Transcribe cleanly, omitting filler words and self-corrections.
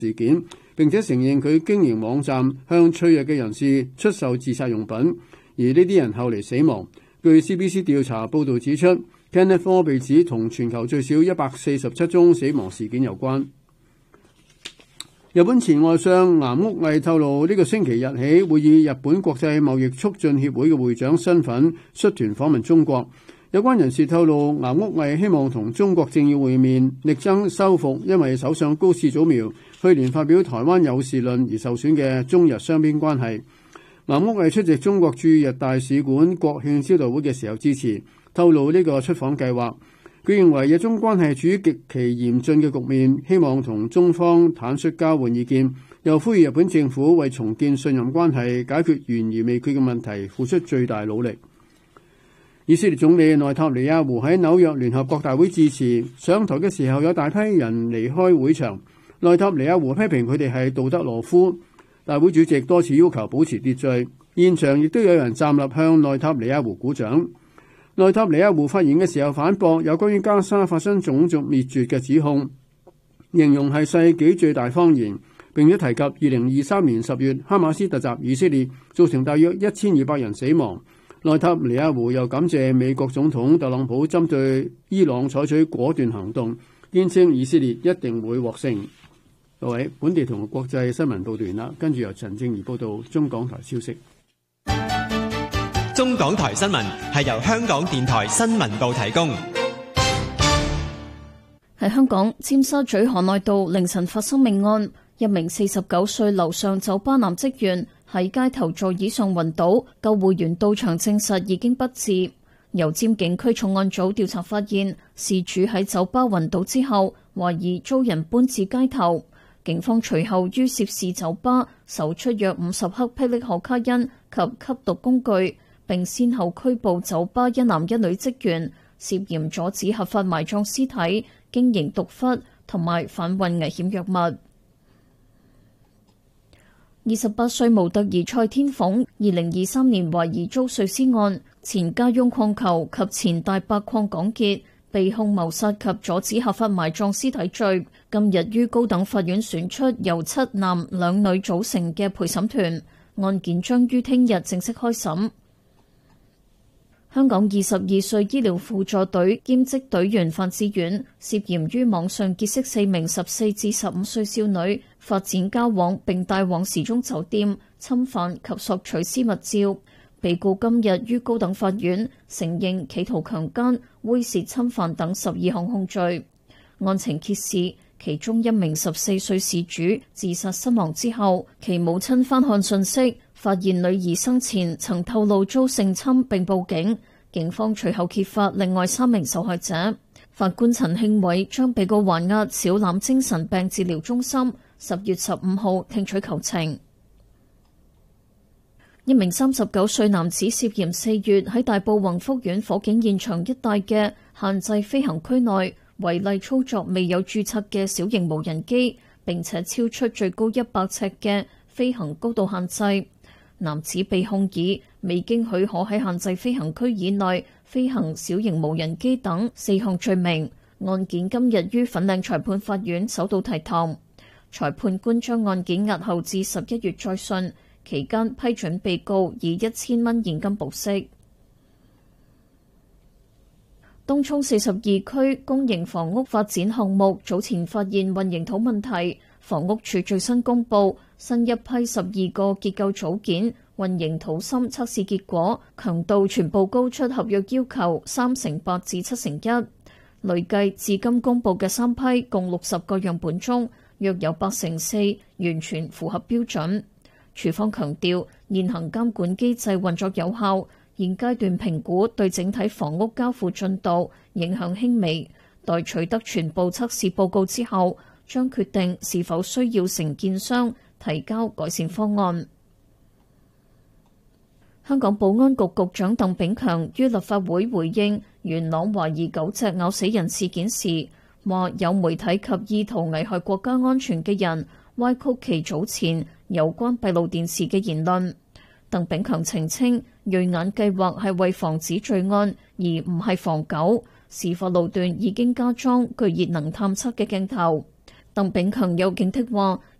事件，並且承認佢經營網站向脆弱嘅人士出售自殺用品，而呢啲人後嚟死亡。據 CBC 調查報導指出， Kenneth Ford 被指同全球最少147宗死亡事件有關。日本前外相岩屋毅透露，呢個星期日起會以日本國際貿易促進協會嘅會長身份率團訪問中國。有關人士透露，岩屋毅希望同中國政要會面，力爭修復因為首相高市早苗去年發表台灣有事論而受損嘅中日雙邊關係。岩屋毅出席中國駐日大使館國慶招待會嘅時候致辭，透露呢個出訪計劃。佢認為日中關係處於極其嚴峻嘅局面，希望同中方坦率交換意見，又呼籲日本政府為重建信任關係、解決懸而未決嘅問題付出最大努力。以色列總理內塔尼亞胡喺紐約聯合國大會致辭，上台嘅時候有大批人離開會場，內塔尼亞胡批評佢哋係道德羅夫。大會主席多次要求保持秩序，現場亦都有人站立向內塔尼亞胡鼓掌。內塔尼亞胡發言嘅時候反駁有關於加沙發生種族滅絕嘅指控，形容係世紀最大謊言，並且提及2023年10月哈馬斯突襲以色列，造成大約1200人死亡。內塔尼亞胡又感謝美國總統特朗普針對伊朗採取果斷行動，堅稱以色列一定會獲勝。各位，本地同國際新聞報道完啦，跟住由陳正儀報道中港台消息。 中港台新聞係由香港電台新聞部提供。 喺香港尖沙咀河內道凌晨發生命案，一名49歲樓上酒吧男職員喺街頭座椅上暈倒，救護員到場證實已經不治。油尖警區重案組調查發現，事主喺酒吧暈倒之後，懷疑遭人搬至街頭。警方隨後於涉事酒吧搜出約50克霹靂可卡因及吸毒工具，並先後拘捕酒吧一男一女職員，涉嫌阻止合法埋葬屍體、經營毒窟同埋販運危險藥物。28歲模特兒蔡天鳳2023年懷疑遭碎屍案，前家翁礦球及前大伯鄺港傑被控謀殺及阻止合法埋葬屍體罪，今日於高等法院選出由7男2女組成嘅陪審團，案件將於聽日正式開審。香港22歲醫療輔助隊兼職隊員范志遠涉嫌於網上結識4名14至15歲少女，發展交往並帶往時鐘酒店，侵犯及索取私密照。被告今日於高等法院承認企圖強姦、猥褻侵犯等12項控罪。案情揭示，其中一名14歲事主自殺身亡之後，其母親翻看訊息，發現女兒生前曾透露遭性侵並報警。警方隨後揭發另外3名受害者。法官陳慶偉將被告還押小欖精神病治療中心，10月15號聽取求情。一名39歲男子涉嫌4月喺大埔宏福苑火警現場一帶嘅限制飛行區內違例操作未有註冊嘅小型無人機，並且超出最高100尺嘅飛行高度限制。男子被控以未經許可喺限制飛行區以內飛行小型無人機等4項罪名。案件今日於粉嶺裁判法院首度提堂，裁判官將案件押後至11月再訊。期間批准被告以1000蚊現金保釋。東涌42區公營房屋發展項目早前發現混凝土問題，房屋署最新公佈新一批12個結構組件混凝土芯測試結果，強度全部高出合約要求8%至7%。累計至今公佈嘅3批共60個樣本中，約有84%完全符合標準。署方強調，現行監管機制運作有效，現階段評估對整體房屋交付進度影響輕微。待取得全部測試報告之後，將決定是否需要承建商提交改善方案。香港保安局局長鄧炳強於立法會回應元朗懷疑狗隻咬死人事件時，話有媒體及意圖危害國家安全嘅人歪曲其早前有關閉路電視嘅言論。鄧炳強澄清，銳眼計劃係為防止罪案，而唔係防狗。事發路段已經加裝具熱能探測嘅鏡頭。 鄧炳強又警惕話，